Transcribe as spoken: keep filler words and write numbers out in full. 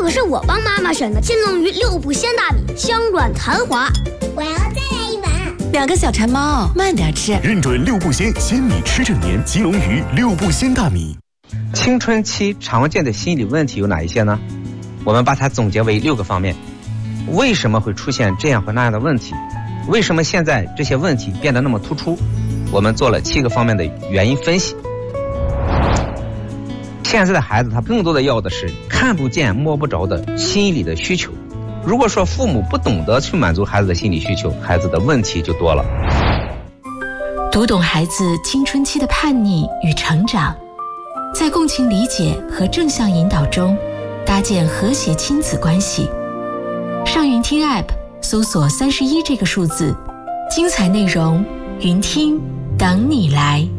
可是我帮妈妈选的金龙鱼六步鲜大米，香软弹滑。 我要再来一碗。 两个小馋猫，慢点吃。 认准六步鲜，鲜米吃整年。金龙鱼六步鲜大米。 青春期常见的心理问题有哪一些呢？我们把它总结为六个方面。为什么会出现这样或那样的问题？为什么现在这些问题变得那么突出？我们做了七个方面的原因分析。现在的孩子他更多的要的是看不见摸不着的心理的需求。如果说父母不懂得去满足孩子的心理需求，孩子的问题就多了。 读懂孩子青春期的叛逆与成长，在共情理解和正向引导中搭建和谐亲子关系。上云听 App 搜索三十一这个数字，精彩内容云听等你来。